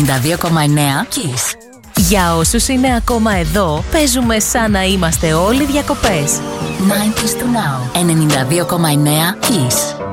92,9 Kiss. Για όσους είναι ακόμα εδώ, παίζουμε σαν να είμαστε όλοι διακοπές. 90s to now. 92,9 Kiss.